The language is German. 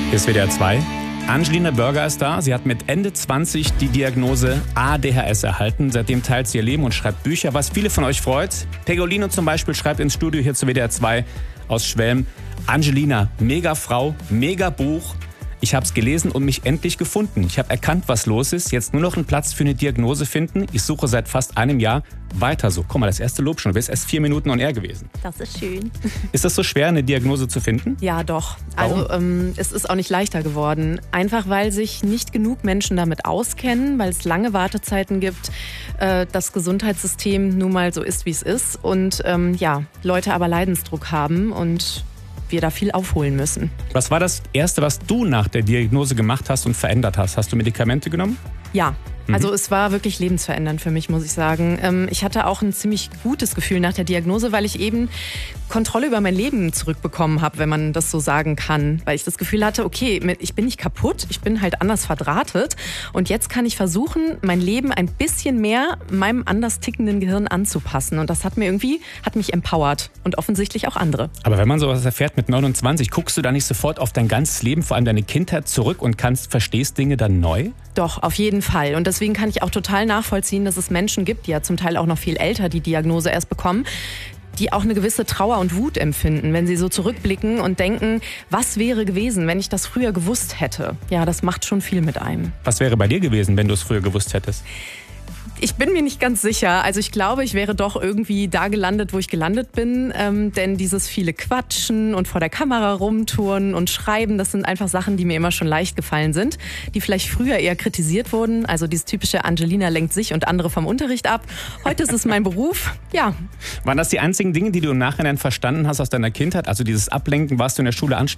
Ist WDR 2. Angelina Burger ist da. Sie hat mit Ende 20 die Diagnose ADHS erhalten. Seitdem teilt sie ihr Leben und schreibt Bücher, was viele von euch freut. Pegolino zum Beispiel schreibt ins Studio hier zu WDR 2 aus Schwelm. Angelina, mega Frau, mega Buch. Ich habe es gelesen und mich endlich gefunden. Ich habe erkannt, was los ist. Jetzt nur noch einen Platz für eine Diagnose finden. Ich suche seit fast einem Jahr weiter so. Guck mal, das erste Lob schon. Du bist erst 4 Minuten on air gewesen. Das ist schön. Ist das so schwer, eine Diagnose zu finden? Ja, doch. Warum? Also es ist auch nicht leichter geworden. Einfach weil sich nicht genug Menschen damit auskennen, weil es lange Wartezeiten gibt, das Gesundheitssystem nun mal so ist, wie es ist. Und Leute aber Leidensdruck haben und wir da viel aufholen müssen. Was war das Erste, was du nach der Diagnose gemacht hast und verändert hast? Hast du Medikamente genommen? Ja. Also es war wirklich lebensverändernd für mich, muss ich sagen. Ich hatte auch ein ziemlich gutes Gefühl nach der Diagnose, weil ich eben Kontrolle über mein Leben zurückbekommen habe, wenn man das so sagen kann. Weil ich das Gefühl hatte, okay, ich bin nicht kaputt, ich bin halt anders verdrahtet. Und jetzt kann ich versuchen, mein Leben ein bisschen mehr meinem anders tickenden Gehirn anzupassen. Und das hat mich empowert und offensichtlich auch andere. Aber wenn man sowas erfährt mit 29, guckst du da nicht sofort auf dein ganzes Leben, vor allem deine Kindheit zurück und verstehst Dinge dann neu? Doch, auf jeden Fall. Und deswegen kann ich auch total nachvollziehen, dass es Menschen gibt, die ja zum Teil auch noch viel älter die Diagnose erst bekommen, die auch eine gewisse Trauer und Wut empfinden, wenn sie so zurückblicken und denken, was wäre gewesen, wenn ich das früher gewusst hätte? Ja, das macht schon viel mit einem. Was wäre bei dir gewesen, wenn du es früher gewusst hättest? Ich bin mir nicht ganz sicher. Also ich glaube, ich wäre doch irgendwie da gelandet, wo ich gelandet bin. Denn dieses viele Quatschen und vor der Kamera rumtouren und schreiben, das sind einfach Sachen, die mir immer schon leicht gefallen sind, die vielleicht früher eher kritisiert wurden. Also dieses typische Angelina lenkt sich und andere vom Unterricht ab. Heute ist es mein Beruf. Ja. Waren das die einzigen Dinge, die du im Nachhinein verstanden hast aus deiner Kindheit? Also dieses Ablenken, warst du in der Schule anstrengend?